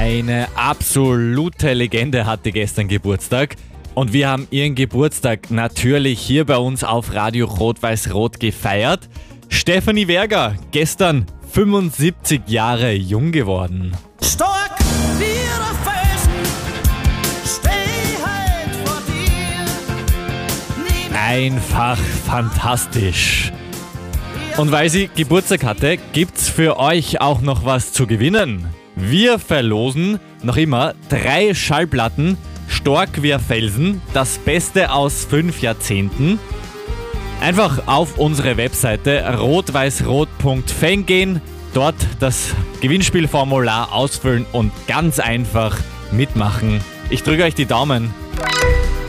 Eine absolute Legende hatte gestern Geburtstag. Und wir haben ihren Geburtstag natürlich hier bei uns auf Radio Rot-Weiß-Rot gefeiert. Stefanie Werger, gestern 75 Jahre jung geworden. Stark wie der Felsen, steh halt vor dir. Einfach fantastisch. Und weil sie Geburtstag hatte, gibt's für euch auch noch was zu gewinnen. Wir verlosen noch immer 3 Schallplatten Stark wie ein Felsen, das Beste aus 5 Jahrzehnten. Einfach auf unsere Webseite rotweißrot.fan gehen, dort das Gewinnspielformular ausfüllen und ganz einfach mitmachen. Ich drücke euch die Daumen.